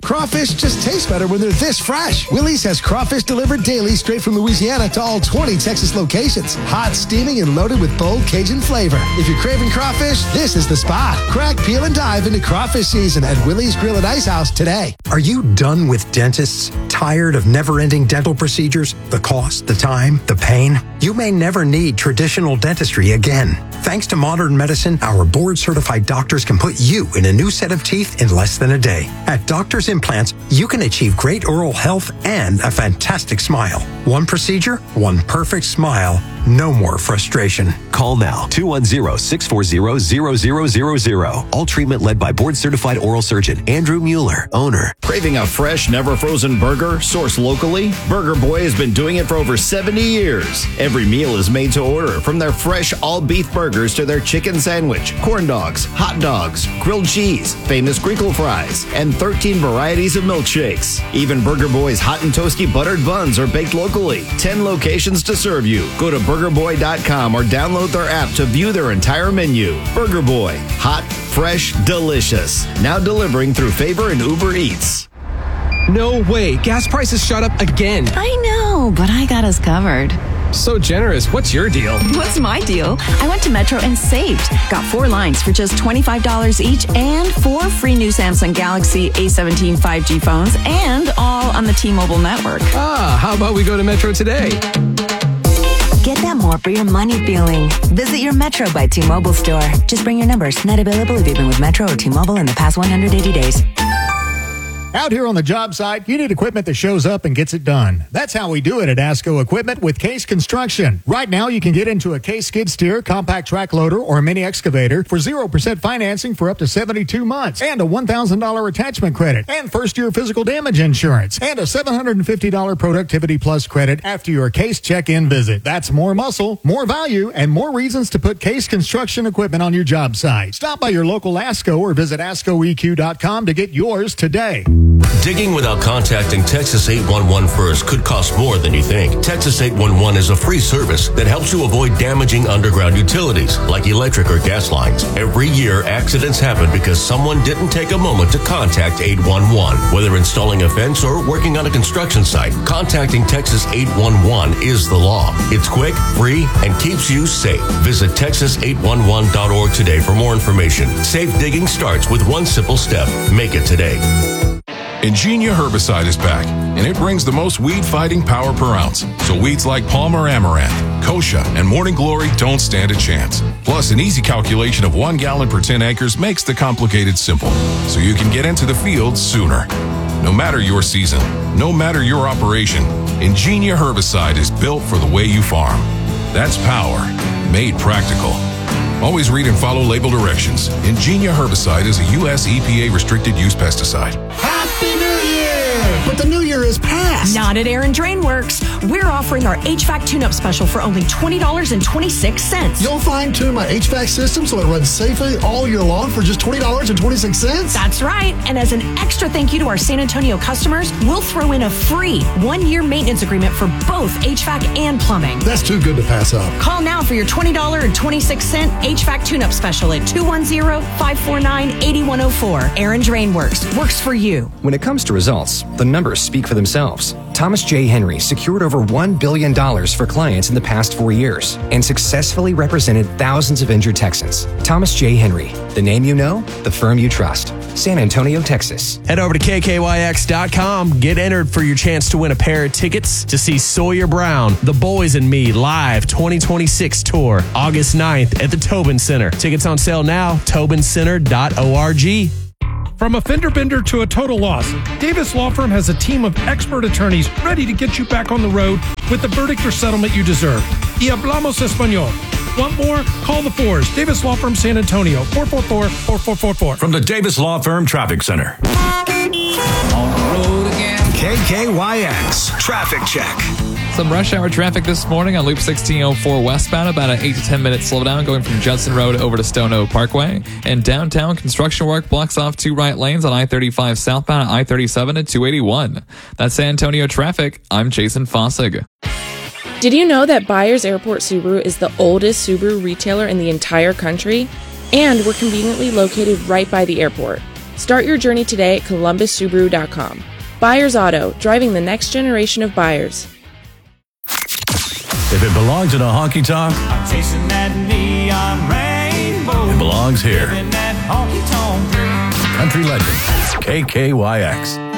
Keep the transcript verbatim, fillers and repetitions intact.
crawfish just taste better when they're this fresh. Willie's has crawfish delivered daily straight from Louisiana to all twenty Texas locations. Hot, steaming, and loaded with bold Cajun flavor. If you're craving crawfish, this is the spot. Crack, peel, and dive into crawfish season at Willie's Grill and Ice House today. Are you done with dentists? Tired of never-ending dental procedures? The cost, the time, the pain? You may never need traditional dentistry again. Thanks to modern medicine, our board-certified doctors can put you in a new set of teeth in less than a day. At Doctors Implants, you can achieve great oral health and a fantastic smile. One procedure, one perfect smile. No more frustration. Call now, two one zero, six four zero, zero zero zero zero. All treatment led by board-certified oral surgeon Andrew Mueller, owner. Craving a fresh, never-frozen burger sourced locally? Burger Boy has been doing it for over seventy years. Every meal is made to order, from their fresh all-beef burgers to their chicken sandwich, corn dogs, hot dogs, grilled cheese, famous crinkle fries, and thirteen varieties of milkshakes. Even Burger Boy's hot and toasty buttered buns are baked locally. ten locations to serve you. Go to burger boy dot com or download their app to view their entire menu. Burger Boy. Hot, fresh, delicious. Now delivering through Favor and Uber Eats. No way. Gas prices shot up again. I know, but I got us covered. So generous. What's your deal? What's my deal? I went to Metro and saved. Got four lines for just twenty-five dollars each and four free new Samsung Galaxy A seventeen five G phones, and all on the T-Mobile network. Ah, how about we go to Metro today? Get that more for your money feeling. Visit your Metro by T-Mobile store. Just bring your numbers. Not available if you've been with Metro or T-Mobile in the past one hundred eighty days. Out here on the job site, you need equipment that shows up and gets it done. That's how we do it at ASCO Equipment with Case Construction. Right now, you can get into a Case skid steer, compact track loader, or a mini excavator for zero percent financing for up to seventy-two months, and a one thousand dollars attachment credit, and first-year physical damage insurance, and a seven hundred fifty dollars Productivity Plus credit after your Case check-in visit. That's more muscle, more value, and more reasons to put Case Construction Equipment on your job site. Stop by your local ASCO or visit asco e q dot com to get yours today. Digging without contacting Texas eight one one first could cost more than you think. Texas eight one one is a free service that helps you avoid damaging underground utilities like electric or gas lines. Every year, accidents happen because someone didn't take a moment to contact eight one one. Whether installing a fence or working on a construction site, contacting Texas eight one one is the law. It's quick, free, and keeps you safe. Visit texas eight one one dot org today for more information. Safe digging starts with one simple step. Make it today. Ingenia herbicide is back, and it brings the most weed-fighting power per ounce. So weeds like Palmer Amaranth, Kochia, and Morning Glory don't stand a chance. Plus, an easy calculation of one gallon per ten acres makes the complicated simple, so you can get into the field sooner. No matter your season, no matter your operation, Ingenia herbicide is built for the way you farm. That's power, made practical. Always read and follow label directions. Ingenia herbicide is a U S E P A restricted use pesticide. Happy New Year! But the new year is past. Not at Aaron Drain Works. We're offering our H V A C tune-up special for only twenty dollars and twenty-six cents. You'll fine-tune my H V A C system so it runs safely all year long for just twenty dollars and twenty-six cents? That's right. And as an extra thank you to our San Antonio customers, we'll throw in a free one-year maintenance agreement for both H V A C and plumbing. That's too good to pass up. Call now for your twenty dollars and twenty-six cents H V A C tune-up special at two one zero, five four nine, eight one zero four. Aaron Drain Works. Works for you. When it comes to results, the numbers speak for themselves. Thomas J. Henry secured over one billion dollars for clients in the past four years and successfully represented thousands of injured Texans. Thomas J. Henry, the name you know, the firm you trust. San Antonio, Texas. Head over to K K Y X dot com. Get entered for your chance to win a pair of tickets to see Sawyer Brown, The Boys and Me Live twenty twenty-six Tour, August ninth at the Tobin Center. Tickets on sale now, tobin center dot org. From a fender bender to a total loss, Davis Law Firm has a team of expert attorneys ready to get you back on the road with the verdict or settlement you deserve. Y hablamos español. Want more? Call the Fours. Davis Law Firm San Antonio, four four four, four four four four. From the Davis Law Firm Traffic Center. On the road again. K K Y X Traffic Check. Some rush hour traffic this morning on Loop sixteen oh four westbound, about an eight to ten minute slowdown going from Judson Road over to Stone Oak Parkway. And downtown, construction work blocks off two right lanes on I thirty-five southbound at I thirty-seven and two eighty-one. That's San Antonio traffic. I'm Jason Fossig. Did you know that Byers Airport Subaru is the oldest Subaru retailer in the entire country? And we're conveniently located right by the airport. Start your journey today at columbus subaru dot com. Buyers Auto, driving the next generation of buyers. If it belongs in a honky tonk, I'm chasing that neon rainbow. it belongs here. Living that honky tonk dream. Country legend, K K Y X.